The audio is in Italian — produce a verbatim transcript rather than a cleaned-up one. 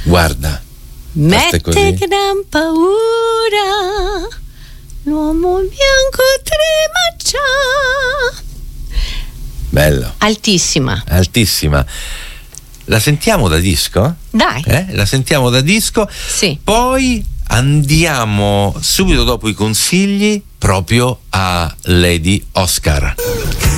Guarda, mette gran paura, l'uomo bianco trema già. Bello. Altissima. Altissima. La sentiamo da disco? Dai. Eh? La sentiamo da disco? Sì. Poi andiamo subito dopo i consigli proprio a Lady Oscar.